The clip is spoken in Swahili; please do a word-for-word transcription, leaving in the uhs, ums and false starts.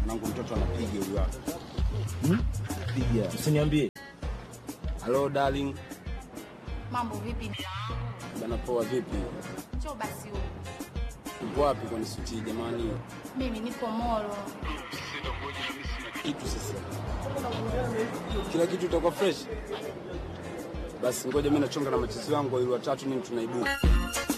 Nangu mtoto anapiga huyu hapa. Hmm? Piga. Usiniambie. Hello darling. Mambo vipi? Bana poa vipi? Njoo basi huko. Uko wapi kwa nisuti jamani? Mimi niko Molo. Kitu sasa. Kila kitu itakuwa fresh. Basi ngoja mimi nachonga na machizi wangu ili watatu nini tunaibuka.